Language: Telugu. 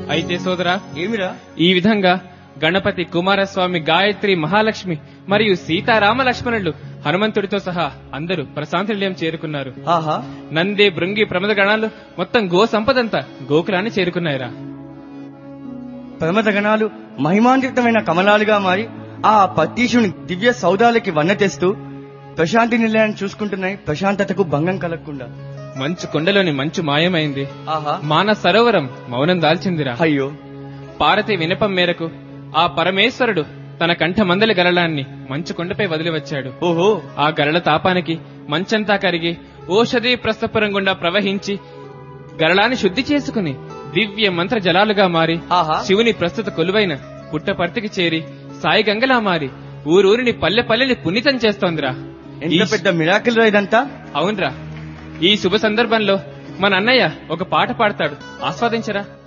అయితే సోదరా, ఏమిరా? ఈ విధంగా గణపతి, కుమారస్వామి, గాయత్రి, మహాలక్ష్మి మరియు సీతారామ లక్ష్మణులు హనుమంతుడితో సహా అందరూ ప్రశాంతి నిలయం చేరుకున్నారు. ఆహా, నంది, భృంగి, ప్రమద గణాలు మొత్తం గో సంపదంతా గోకులాన్ని చేరుకున్నాయిరా. ప్రమద గణాలు మహిమాన్వితమైన కమలాలుగా మారి ఆ పతీశుని దివ్య సౌదాలకి వన్న తెస్తూ ప్రశాంతి నిలయాన్ని చూసుకుంటున్నాయి, ప్రశాంతతకు భంగం కలగకుండా. మంచు కొండలోని మంచు మాయమైంది. ఆహా, మాన సరోవరం మౌనం దాల్చిందిరా. అయ్యో, పార్వతి వినపం మేరకు ఆ పరమేశ్వరుడు తన కంఠమందలి గరళాన్ని మంచు కొండపై వదిలి వచ్చాడు. ఓహో, ఆ గరళ తాపానికి మంచంతా కరిగి ఓషధీ ప్రస్థపురం గుండా ప్రవహించి గరళాన్ని శుద్ధి చేసుకుని దివ్య మంత్ర జలాలుగా మారి ఆహా, శివుని ప్రస్తుత కొలువైన పుట్టపర్తికి చేరి సాయి గంగలా మారి ఊరూరిని పల్లె పల్లెని పునీతం చేస్తోందిరా. ఎంత పెద్ద మిరాకిల్ రా ఇదంతా. అవునరా, ఈ శుభ సందర్భంలో మన అన్నయ్య ఒక పాట పాడతాడు, ఆస్వాదించరా.